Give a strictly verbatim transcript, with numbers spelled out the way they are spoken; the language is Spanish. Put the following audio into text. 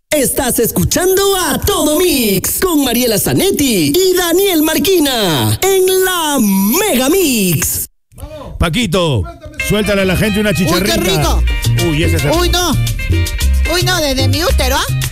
Estás escuchando a Todo Mix con Mariela Zanetti y Daniel Marquina en la Mega Mix. Paquito, suéltale a la gente una chicharrita. Uy, qué rico. Uy, ese es el... Uy, no. Uy, no, desde mi útero, ¿ah?